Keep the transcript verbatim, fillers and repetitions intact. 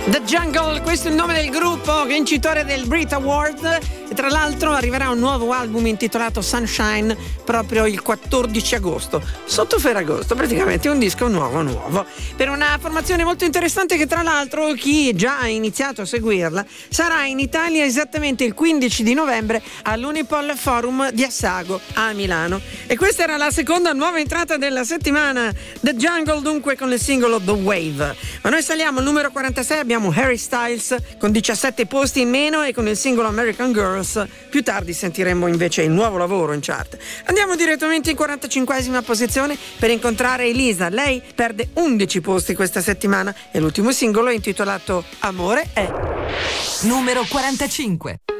The Jungle, questo è il nome del gruppo, vincitore del Brit Award, e tra l'altro arriverà un nuovo album intitolato Sunshine proprio il quattordici agosto, sotto Ferragosto, praticamente un disco nuovo nuovo per una formazione molto interessante che tra l'altro chi già ha iniziato a seguirla sarà in Italia esattamente il quindici di novembre all'Unipol Forum di Assago a Milano. E questa era la seconda nuova entrata della settimana, The Jungle dunque con il singolo The Wave. Ma noi saliamo al numero quarantasei, abbiamo Harry Styles con diciassette posti in meno e con il singolo American Girls. Più tardi sentiremo invece il nuovo lavoro in chart. Andiamo direttamente in quarantacinquesima posizione per incontrare Elisa. Lei perde undici posti questa settimana e l'ultimo singolo è intitolato Amore è numero quarantacinque.